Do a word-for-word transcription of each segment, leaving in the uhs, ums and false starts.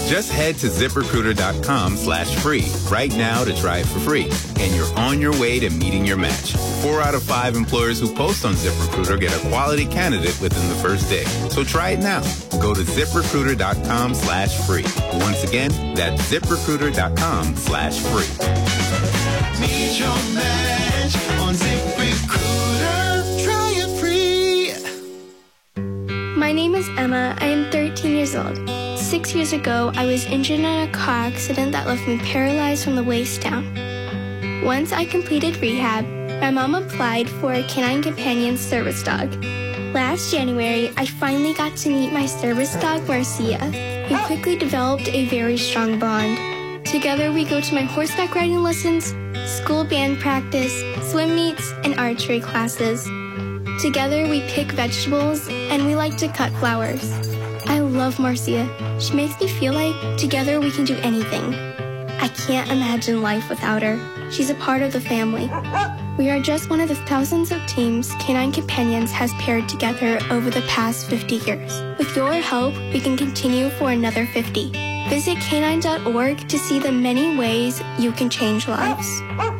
Just head to ZipRecruiter.com slash free right now to try it for free. And you're on your way to meeting your match. Four out of five employers who post on ZipRecruiter get a quality candidate within the first day. So try it now. Go to ZipRecruiter.com slash free. Once again, that's ZipRecruiter.com slash free. Meet your match on ZipRecruiter. Try it free. My name is Emma. I am thirteen years old. Six years ago, I was injured in a car accident that left me paralyzed from the waist down. Once I completed rehab, my mom applied for a Canine Companion service dog. Last January, I finally got to meet my service dog, Marcia. We quickly developed a very strong bond. Together, we go to my horseback riding lessons, school band practice, swim meets, and archery classes. Together, we pick vegetables, and we like to cut flowers. I love Marcia. She makes me feel like together we can do anything. I can't imagine life without her. She's a part of the family. We are just one of the thousands of teams Canine Companions has paired together over the past fifty years. With your help, we can continue for another fifty. Visit canine dot org to see the many ways you can change lives.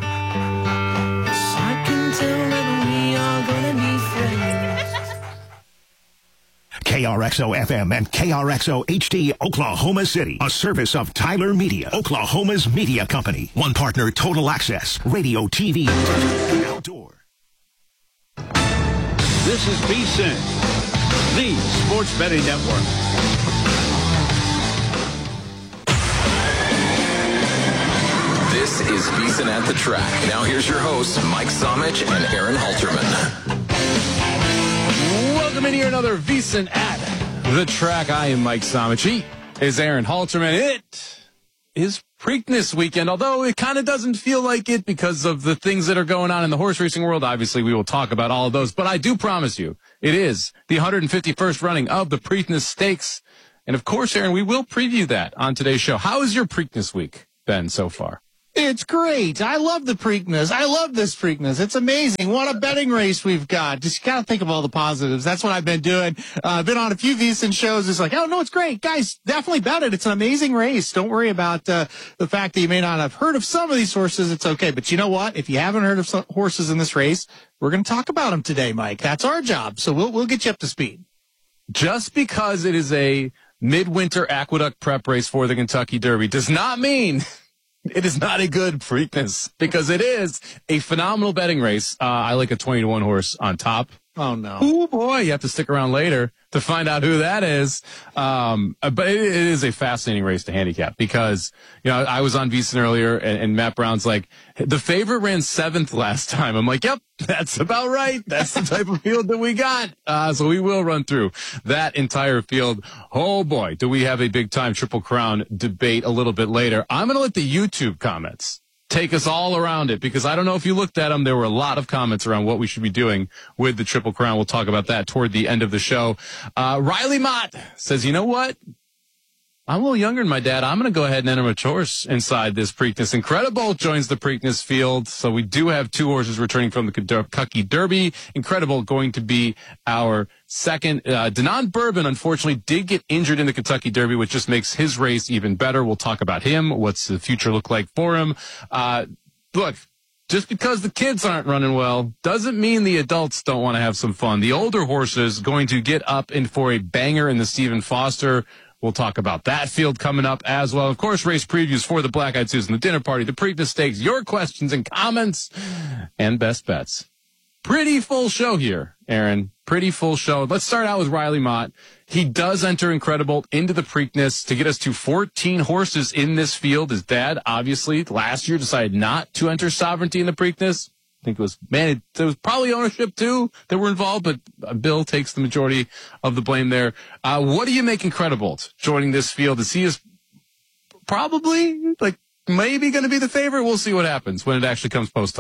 I can tell that we are gonna be friends. K R X O F M and K R X O H D Oklahoma City, a service of Tyler Media, Oklahoma's media company. One partner, Total Access, radio, T V, and outdoor. This is VSiN, the Sports Betting Network. This is VSiN at the Track. Now here's your hosts, Mike Somich and Aaron Halterman. Welcome in here, another VSiN at the Track. I am Mike Somich. He is Aaron Halterman. It is Preakness weekend, although it kind of doesn't feel like it because of the things that are going on in the horse racing world. Obviously, we will talk about all of those, but I do promise you, it is the one hundred fifty-first running of the Preakness Stakes. And of course, Aaron, we will preview that on today's show. How has your Preakness week been so far? It's great. I love the Preakness. I love this Preakness. It's amazing. What a betting race we've got. Just gotta think of all the positives. That's what I've been doing. Uh, I've been on a few VSiN shows. It's like, oh, no, it's great. Guys, definitely bet it. It's an amazing race. Don't worry about uh, the fact that you may not have heard of some of these horses. It's okay. But you know what? If you haven't heard of some horses in this race, we're going to talk about them today, Mike. That's our job. So we'll, we'll get you up to speed. Just because it is a midwinter aqueduct prep race for the Kentucky Derby does not mean it is not a good Preakness, because it is a phenomenal betting race. Uh, I like a twenty to one horse on top. Oh, no. Oh, boy. You have to stick around later to find out who that is. Um, but it, it is a fascinating race to handicap because, you know, I was on VSiN earlier and, and Matt Brown's like, the favorite ran seventh last time. I'm like, yep, that's about right. That's the type of field that we got. Uh, so we will run through that entire field. Oh, boy, do we have a big time Triple Crown debate a little bit later. I'm going to let the YouTube comments take us all around it, because I don't know if you looked at them. There were a lot of comments around what we should be doing with the Triple Crown. We'll talk about that toward the end of the show. Uh, Riley Mott says, you know what? I'm a little younger than my dad. I'm going to go ahead and enter my horse inside this Preakness. Incredible joins the Preakness field. So we do have two horses returning from the Kentucky Derby. Incredible going to be our second. Uh, Denon Bourbon, unfortunately, did get injured in the Kentucky Derby, which just makes his race even better. We'll talk about him. What's the future look like for him? Uh, look, just because the kids aren't running well doesn't mean the adults don't want to have some fun. The older horses going to get up in for a banger in the Stephen Foster. We'll talk about that field coming up as well. Of course, race previews for the Black Eyed Susan, the dinner party, the Preakness Stakes, your questions and comments, and best bets. Pretty full show here, Aaron. Pretty full show. Let's start out with Riley Mott. He does enter Incredible into the Preakness to get us to fourteen horses in this field. His dad, obviously, last year decided not to enter Sovereignty in the Preakness. I think it was, man, it, there was probably ownership, too, that were involved, but Bill takes the majority of the blame there. Uh, what do you make Incredible joining this field? Is he is probably, like, maybe going to be the favorite? We'll see what happens when it actually comes post time.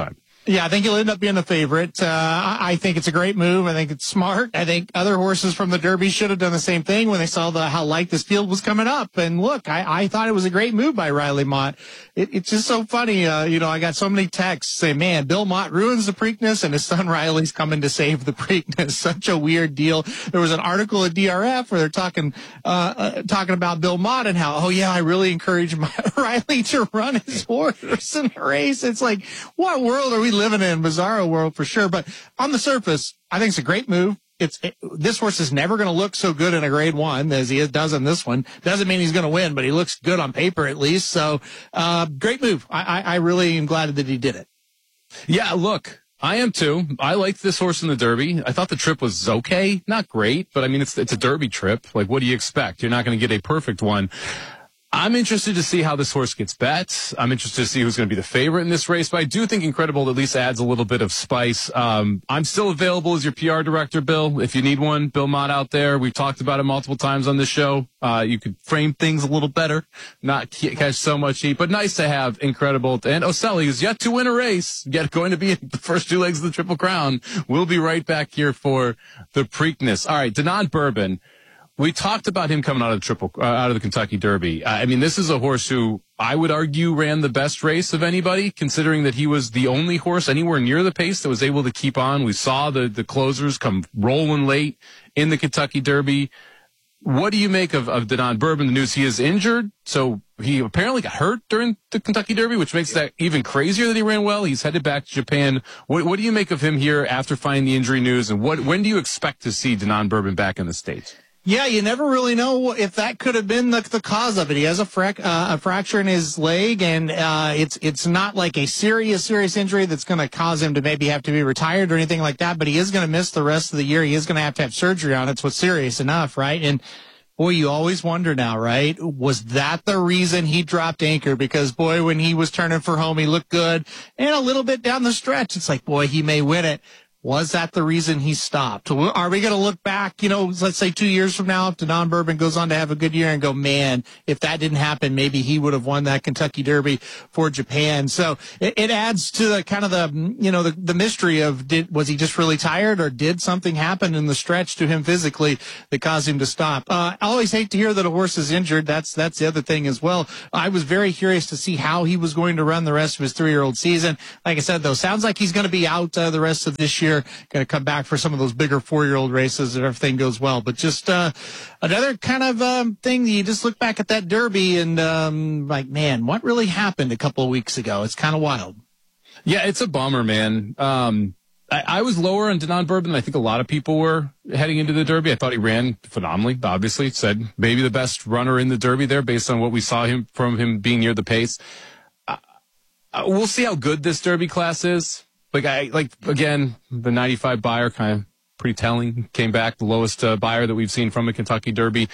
Yeah, I think he'll end up being the favorite. Uh, I, I think it's a great move. I think it's smart. I think other horses from the Derby should have done the same thing when they saw the how light this field was coming up. And look, I, I thought it was a great move by Riley Mott. It, it's just so funny. Uh, you know, I got so many texts saying, man, Bill Mott ruins the Preakness and his son Riley's coming to save the Preakness. Such a weird deal. There was an article at D R F where they're talking, uh, uh talking about Bill Mott and how, oh yeah, I really encourage my, Riley to run his horse in a race. It's like, what world are we living in? Bizarro world for sure. But on the surface, I think it's a great move. It's it, this horse is never going to look so good in a grade one as he does in this one. Doesn't mean he's going to win, but he looks good on paper at least. So, uh, great move. I, I, I really am glad that he did it. Yeah, look, I am too. I liked this horse in the Derby. I thought the trip was okay, not great, but I mean, it's it's a Derby trip. Like, what do you expect? You're not going to get a perfect one. I'm interested to see how this horse gets bet. I'm interested to see who's going to be the favorite in this race, but I do think Incredible at least adds a little bit of spice. Um, I'm still available as your P R director, Bill. If you need one, Bill Mott out there. We've talked about it multiple times on this show. Uh, you could frame things a little better, not catch so much heat, but nice to have Incredible. And Oselli, who's yet to win a race, yet going to be in the first two legs of the Triple Crown. We'll be right back here for the Preakness. All right, Denon Bourbon. We talked about him coming out of the triple, uh, out of the Kentucky Derby. Uh, I mean, this is a horse who I would argue ran the best race of anybody, considering that he was the only horse anywhere near the pace that was able to keep on. We saw the, the closers come rolling late in the Kentucky Derby. What do you make of, of Denon Bourbon? The news he is injured, so he apparently got hurt during the Kentucky Derby, which makes that even crazier that he ran well. He's headed back to Japan. What, what do you make of him here after finding the injury news, and what when do you expect to see Denon Bourbon back in the States? Yeah, you never really know if that could have been the, the cause of it. He has a, frac- uh, a fracture in his leg, and uh, it's it's not like a serious, serious injury that's going to cause him to maybe have to be retired or anything like that, but he is going to miss the rest of the year. He is going to have to have surgery on it. It's what's serious enough, right? And boy, you always wonder now, right? Was that the reason he dropped anchor? Because, boy, when he was turning for home, he looked good. And a little bit down the stretch, it's like, boy, he may win it. Was that the reason he stopped? Are we going to look back, you know, let's say two years from now, if Denon Bourbon goes on to have a good year and go, man, if that didn't happen, maybe he would have won that Kentucky Derby for Japan. So it, it adds to the kind of the, you know, the, the mystery of did, was he just really tired or did something happen in the stretch to him physically that caused him to stop? Uh, I always hate to hear that a horse is injured. That's, that's the other thing as well. I was very curious to see how he was going to run the rest of his three-year-old season. Like I said, though, sounds like he's going to be out uh, the rest of this year. Going to come back for some of those bigger four-year-old races if everything goes well. But just uh, another kind of um, thing, you just look back at that Derby and um, like, man, what really happened a couple of weeks ago? It's kind of wild. Yeah, it's a bummer, man. Um, I, I was lower on Denon Bourbon than I think a lot of people were heading into the Derby. I thought he ran phenomenally, obviously. Said maybe the best runner in the Derby there based on what we saw him from him being near the pace. Uh, we'll see how good this Derby class is. Like, I, like, again, the ninety-five buyer kind of pretty telling. Came back the lowest uh, buyer that we've seen from a Kentucky Derby.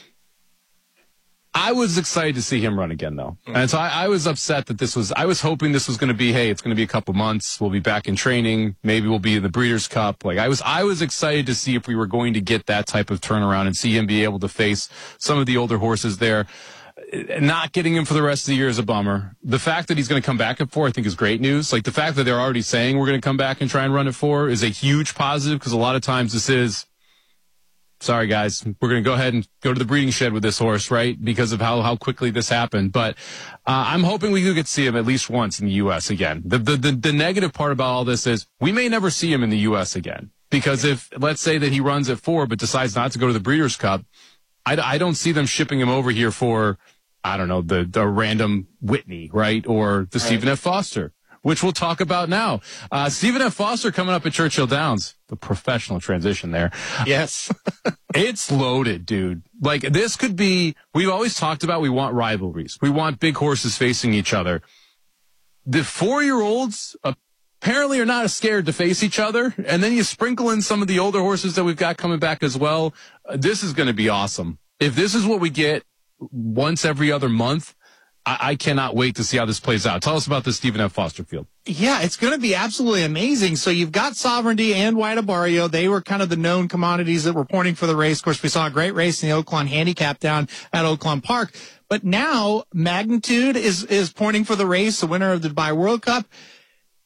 I was excited to see him run again, though. Mm-hmm. And so I, I was upset that this was, I was hoping this was going to be, hey, it's going to be a couple months. We'll be back in training. Maybe we'll be in the Breeders' Cup. Like, I was, I was excited to see if we were going to get that type of turnaround and see him be able to face some of the older horses there. Not getting him for the rest of the year is a bummer. The fact that he's going to come back at four, I think, is great news. Like, the fact that they're already saying we're going to come back and try and run at four is a huge positive, because a lot of times this is, sorry, guys, we're going to go ahead and go to the breeding shed with this horse, right, because of how, how quickly this happened. But uh, I'm hoping we do get to see him at least once in the U S again. The, the, the, the negative part about all this is we may never see him in the U S again, because if, let's say that he runs at four but decides not to go to the Breeders' Cup, I, I don't see them shipping him over here for, I don't know, the, the random Whitney, right? Or the right. Stephen F. Foster, which we'll talk about now. Uh, Stephen F. Foster coming up at Churchill Downs. The professional transition there. Yes. It's loaded, dude. Like, this could be, we've always talked about we want rivalries. We want big horses facing each other. The four-year-olds apparently are not scared to face each other. And then you sprinkle in some of the older horses that we've got coming back as well. Uh, this is going to be awesome. If this is what we get once every other month, I, I cannot wait to see how this plays out. Tell us about the Stephen F. Foster field. Yeah, it's going to be absolutely amazing. So you've got Sovereignty and White Abarrio. They were kind of the known commodities that were pointing for the race. Of course, we saw a great race in the Oaklawn Handicap down at Oaklawn Park. But now Magnitude is, is pointing for the race, the winner of the Dubai World Cup.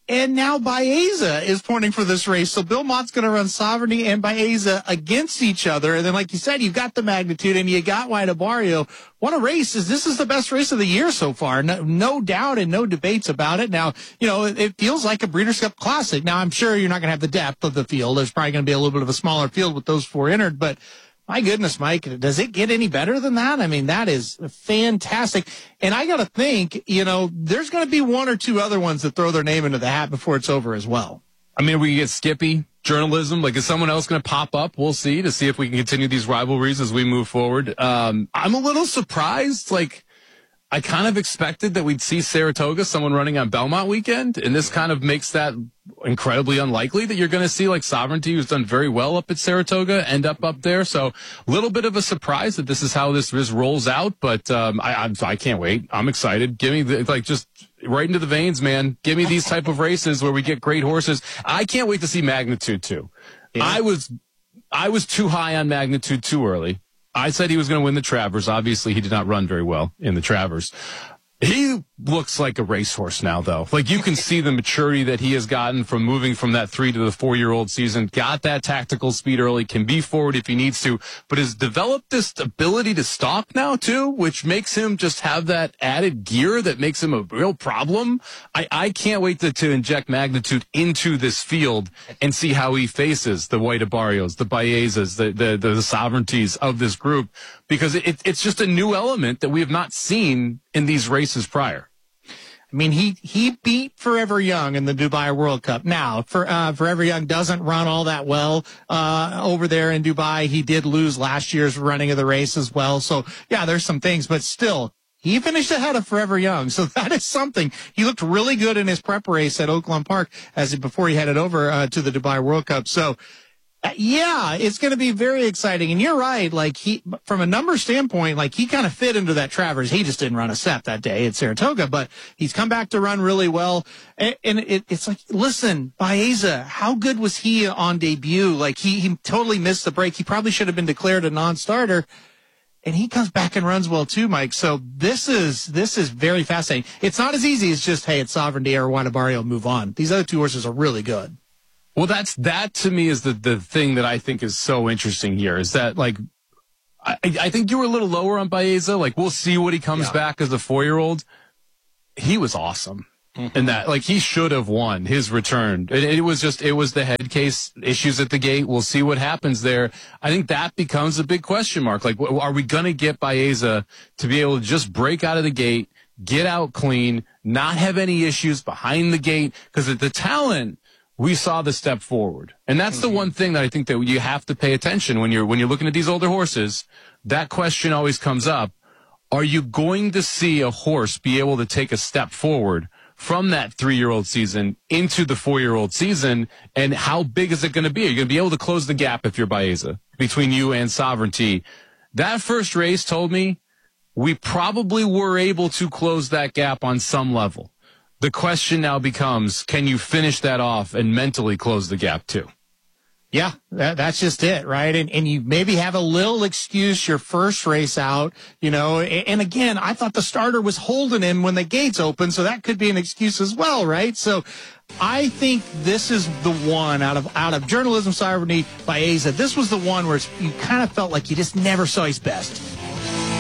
And now Baeza is pointing for this race. So Bill Mott's going to run Sovereignty and Baeza against each other. And then, like you said, you've got the Magnitude and you got White Barrio. What a race. Is This is the best race of the year so far. No, no doubt and no debates about it. Now, you know, it, it feels like a Breeders' Cup Classic. Now, I'm sure you're not going to have the depth of the field. There's probably going to be a little bit of a smaller field with those four entered. But my goodness, Mike, does it get any better than that? I mean, that is fantastic. And I got to think, you know, there's going to be one or two other ones that throw their name into the hat before it's over as well. I mean, we get Skippy journalism. Like, is someone else going to pop up? We'll see to see if we can continue these rivalries as we move forward. Um, I'm a little surprised. Like, I kind of expected that we'd see Saratoga, someone running on Belmont weekend, and this kind of makes that incredibly unlikely that you're going to see like Sovereignty, who's done very well up at Saratoga, end up up there. So a little bit of a surprise that this is how this, this rolls out, but um, I, I'm, I can't wait. I'm excited. Give me the, like just right into the veins, man. Give me these type of races where we get great horses. I can't wait to see Magnitude too. Yeah. I was I was too high on Magnitude too early. I said he was going to win the Travers. Obviously, he did not run very well in the Travers. He looks like a racehorse now, though. Like, you can see the maturity that he has gotten from moving from that three to the four-year-old season. Got that tactical speed early, can be forward if he needs to, but has developed this ability to stalk now, too, which makes him just have that added gear that makes him a real problem. I, I can't wait to, to inject Magnitude into this field and see how he faces the White Barrios, the Baezas, the, the, the, the Sovereignties of this group, because it, it's just a new element that we have not seen in these races prior. I mean, he, he beat Forever Young in the Dubai World Cup. Now, for, uh, Forever Young doesn't run all that well, uh, over there in Dubai. He did lose last year's running of the race as well. So, yeah, there's some things, but still, he finished ahead of Forever Young. So that is something. He looked really good in his prep race at Oaklawn Park as he, before he headed over, uh, to the Dubai World Cup. So, Uh, yeah, it's going to be very exciting. And you're right. Like, he, from a number standpoint, like, he kind of fit into that Travers. He just didn't run a step that day at Saratoga, but he's come back to run really well. And, and it, it's like, listen, Baeza, how good was he on debut? Like, he, he totally missed the break. He probably should have been declared a non-starter. And he comes back and runs well too, Mike. So this is, this is very fascinating. It's not as easy as just, hey, it's Sovereignty or White Barrio, move on. These other two horses are really good. Well, that's, that to me is the, the thing that I think is so interesting here is that, like, I, I think you were a little lower on Baeza. Like, we'll see what he comes yeah. back as a four-year-old. He was awesome. Mm-hmm. And that, like, he should have won his return. It, it was just, it was the head case issues at the gate. We'll see what happens there. I think that becomes a big question mark. Like, are we going to get Baeza to be able to just break out of the gate, get out clean, not have any issues behind the gate? Because the talent, we saw the step forward. And that's mm-hmm. the one thing that I think that you have to pay attention when you're, when you're looking at these older horses. That question always comes up. Are you going to see a horse be able to take a step forward from that three-year-old season into the four-year-old season? And how big is it going to be? Are you going to be able to close the gap if you're Baeza between you and Sovereignty? That first race told me we probably were able to close that gap on some level. The question now becomes, can you finish that off and mentally close the gap too? Yeah, that, that's just it, right? And, and you maybe have a little excuse your first race out, you know, and, and again, I thought the starter was holding him when the gates opened, so that could be an excuse as well, right? So I think this is the one out of, out of Journalism Sovereignty, Baeza. This was the one where it's, you kind of felt like you just never saw his best.